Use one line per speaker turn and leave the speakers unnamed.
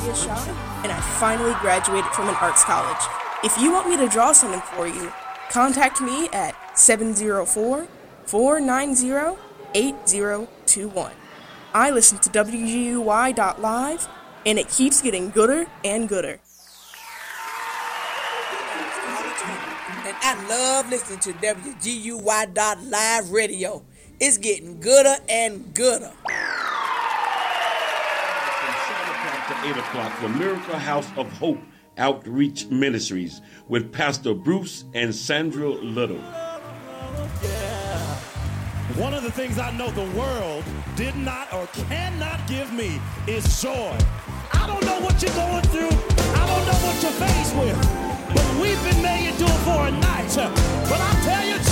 me a shot, and I finally graduated from an arts college. If you want me to draw something for you, contact me at 704-490-8021. I listen to WGUY.live, and it keeps getting gooder and gooder.
And I love listening to WGUY.live radio. It's getting gooder and gooder.
From 7 o'clock to 8 o'clock for Miracle House of Hope Outreach Ministries with Pastor Bruce and Sandra Little.
One of the things I know the world did not or cannot give me is joy. I don't know what you're going through. I don't know what you're faced with. But we've been made to do it for a night. But I tell you,